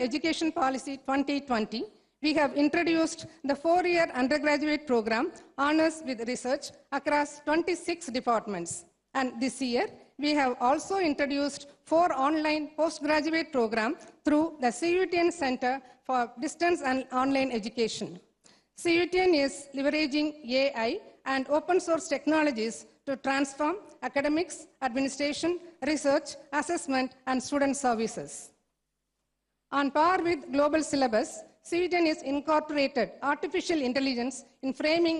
Education Policy 2020, we have introduced the 4-year undergraduate program, Honors with Research, across 26 departments. And this year, we have also introduced 4 online postgraduate programs through the CUTN Center for Distance and Online Education. CUTN is leveraging AI and open source technologies to transform academics, administration, research, assessment, and student services. On par with global syllabus, CUTN has incorporated artificial intelligence in framing